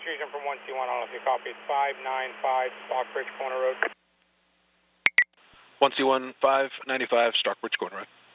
Fusion from 121, I don't know if you copy. 595 Stockbridge Corner Road. 121, 595 Stockbridge Corner Road.